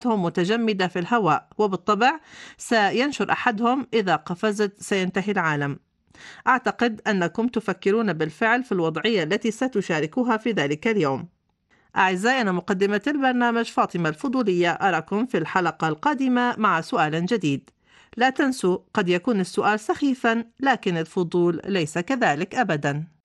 متجمدة في الهواء، وبالطبع سينشر أحدهم: إذا قفزت سينتهي العالم. أعتقد أنكم تفكرون بالفعل في الوضعية التي ستشاركوها في ذلك اليوم. أعزائي، أنا مقدمة البرنامج فاطمة الفضولية، أراكم في الحلقة القادمة مع سؤال جديد. لا تنسوا، قد يكون السؤال سخيفا، لكن الفضول ليس كذلك أبدا.